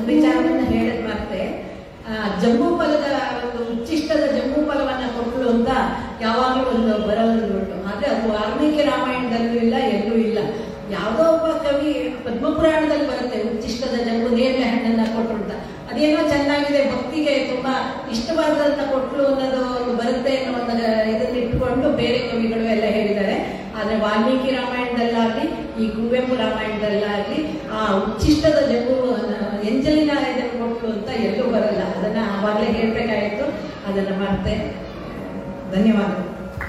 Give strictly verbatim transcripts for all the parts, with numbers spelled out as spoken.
ವಿಚಾರವನ್ನು ಹೇಳಿದ ಮತ್ತೆ ಜಂಬೂ ಫಲದ ಒಂದು ಉಚ್ಚಿಷ್ಟದ ಜಂಬೂ ಫಲವನ್ನ ಕೊಟ್ಟಳು ಅಂತ ಯಾವಾಗಲೂ ಒಂದು ಬರೋದುಂಟು. ಆದ್ರೆ ಅದು ವಾಲ್ಮೀಕಿ ರಾಮಾಯಣದಲ್ಲೂ ಇಲ್ಲ, ಎಲ್ಲೂ ಇಲ್ಲ. ಯಾವುದೋ ಒಬ್ಬ ಕವಿ ಪದ್ಮಪುರಾಣದಲ್ಲಿ ಬರುತ್ತೆ ಉಚ್ಚಿಷ್ಟದ ಜಂಬು ನೇರಳೆ ಹಣ್ಣನ್ನ ಕೊಟ್ಟರು ಅಂತ. ಅದೇನೋ ಚೆನ್ನಾಗಿದೆ, ಭಕ್ತಿಗೆ ತುಂಬಾ ಇಷ್ಟವಾದಂತ ಕೊಟ್ಟಲು ಅನ್ನೋದು ಒಂದು ಬರುತ್ತೆ ಅನ್ನೋ ಒಂದು ಇದನ್ನ ಇಟ್ಕೊಂಡು ಬೇರೆ ಕವಿಗಳು ಎಲ್ಲ ಹೇಳಿದ್ದಾರೆ. ಆದ್ರೆ ವಾಲ್ಮೀಕಿ ರಾಮಾಯಣದಲ್ಲಾಗ್ಲಿ ಈ ಕುವೆಂಪು ರಾಮಾಯಣದಲ್ಲಾಗ್ಲಿ ಆ ಉಚ್ಚಿಷ್ಟದ ಜಂಬು ಎಂಜಲಿನ ಇದನ್ನು ಕೊಟ್ಟಲು ಅಂತ ಎಲ್ಲೂ ಬರಲ್ಲ. ಅದನ್ನ ಆವಾಗಲೇ ಹೇಳ್ಬೇಕಾಯಿತು, ಅದನ್ನ ಮಾಡ್ತೆ. ಧನ್ಯವಾದ.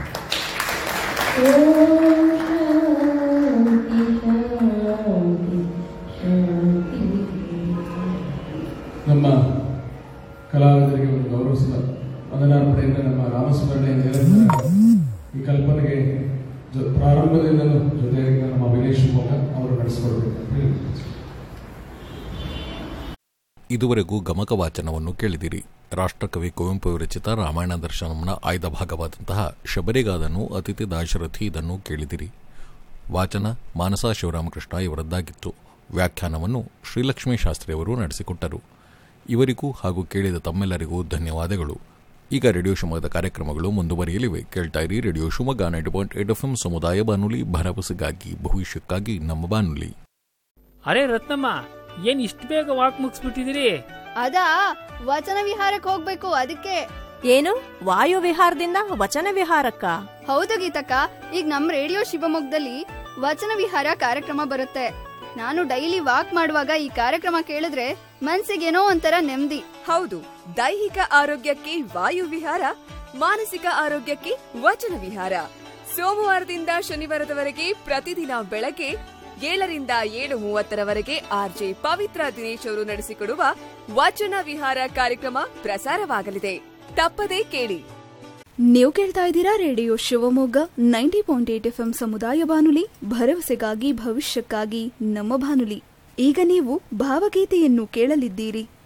ನಮ್ಮ ಕಲಾವಿದರಿಗೆ ಒಂದು ಗೌರವಿಸಿದ ಮನನಾರ್ಪಣೆಯಿಂದ ನಮ್ಮ ರಾಮಸ್ಮರಣೆ ನಿರಂತರ ಈ ಕಲ್ಪನೆಗೆ ಪ್ರಾರಂಭದಿಂದಲೂ ಜೊತೆಯಾಗಿ ನಮ್ಮ ವಿನಯ್ ಶಿವಮೊಗ್ಗ ಅವರು ನಡೆಸಿಕೊಡ್ಬೇಕು. ಇದುವರೆಗೂ ಗಮಕ ವಾಚನವನ್ನು ಕೇಳಿದಿರಿ. ರಾಷ್ಟ್ರಕವಿ ಕುವೆಂಪು ವಿರಚಿತ ರಾಮಾಯಣ ದರ್ಶನಂನ ಆಯ್ದ ಭಾಗವಾದಂತಹ ಶಬರಿಗಾದನು ಅತಿಥಿ ದಾಶರಥಿ ಇದನ್ನು ಕೇಳಿದಿರಿ. ವಾಚನ ಮಾನಸ ಶಿವರಾಮಕೃಷ್ಣ ಇವರದ್ದಾಗಿತ್ತು. ವ್ಯಾಖ್ಯಾನವನ್ನು ಶ್ರೀಲಕ್ಷ್ಮೀ ಶಾಸ್ತ್ರಿಯವರು ನಡೆಸಿಕೊಟ್ಟರು. ಇವರಿಗೂ ಹಾಗೂ ಕೇಳಿದ ತಮ್ಮೆಲ್ಲರಿಗೂ ಧನ್ಯವಾದಗಳು. ಈಗ ರೇಡಿಯೋ ಶಿವಮೊಗ್ಗದ ಕಾರ್ಯಕ್ರಮಗಳು ಮುಂದುವರಿಯಲಿವೆ. ಕೇಳ್ತಾ ಇರಿ radio Shivamogga ninety point eight F M ಸಮುದಾಯ ಬಾನುಲಿ, ಭರವಸೆಗಾಗಿ ಭವಿಷ್ಯಕ್ಕಾಗಿ ನಮ್ಮ ಬಾನುಲಿ. ಅರೆ ರತ್ನಮ್ಮ, ಏನ್ ಇಷ್ಟು ಬೇಗ ವಾಕ್ ಮುಗಿಸ್ಬಿಟ್ಟಿದಿರಿ? ಅದಾ ವಚನ ವಿಹಾರಕ್ಕೆ ಹೋಗ್ಬೇಕು, ಅದಕ್ಕೆ. ಏನು ವಾಯು ವಿಹಾರದಿಂದ ವಚನ ವಿಹಾರಕ್ಕ? ಹೌದು ಗೀತಕ್ಕ, ಈಗ ನಮ್ ರೇಡಿಯೋ ಶಿವಮೊಗ್ಗದಲ್ಲಿ ವಚನ ವಿಹಾರ ಕಾರ್ಯಕ್ರಮ ಬರುತ್ತೆ. ನಾನು ಡೈಲಿ ವಾಕ್ ಮಾಡುವಾಗ ಈ ಕಾರ್ಯಕ್ರಮ ಕೇಳಿದ್ರೆ ಮನ್ಸಿಗೇನೋ ಒಂಥರ ನೆಮ್ಮದಿ. ಹೌದು, ದೈಹಿಕ ಆರೋಗ್ಯಕ್ಕೆ ವಾಯು ವಿಹಾರ, ಮಾನಸಿಕ ಆರೋಗ್ಯಕ್ಕೆ ವಚನ ವಿಹಾರ. ಸೋಮವಾರದಿಂದ ಶನಿವಾರದವರೆಗೆ ಪ್ರತಿದಿನ ಬೆಳಗ್ಗೆ ಏಳರಿಂದ ಏಳು ಮೂವತ್ತರವರೆಗೆ ಆರ್ಜೆ ಪವಿತ್ರ ದಿನೇಶ್ ಅವರು ನಡೆಸಿಕೊಡುವ ವಚನ ವಿಹಾರ ಕಾರ್ಯಕ್ರಮ ಪ್ರಸಾರವಾಗಲಿದೆ. ತಪ್ಪದೇ ಕೇಳಿ. ನೀವು ಕೇಳ್ತಾ ಇದ್ದೀರಾ radio Shivamogga ninety point eight F M ಸಮುದಾಯ ಬಾನುಲಿ, ಭರವಸೆಗಾಗಿ ಭವಿಷ್ಯಕ್ಕಾಗಿ ನಮ್ಮ ಬಾನುಲಿ. ಈಗ ನೀವು ಭಾವಗೀತೆಯನ್ನು ಕೇಳಲಿದ್ದೀರಿ.